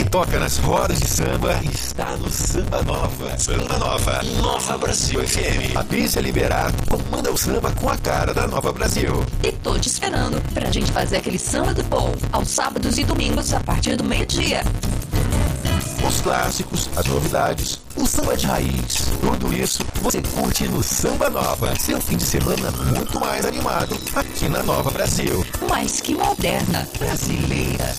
toca nas rodas de samba está no Samba Nova. Samba Nova, Nova Brasil FM. A Bícia Liberato comanda o samba com a cara da Nova Brasil. E tô te esperando pra gente fazer aquele samba do povo, aos sábados e domingos a partir do meio-dia. Os clássicos, as novidades, o samba de raiz, tudo isso você curte no Samba Nova. Seu fim de semana muito mais animado aqui na Nova Brasil. Mais que moderna, brasileira.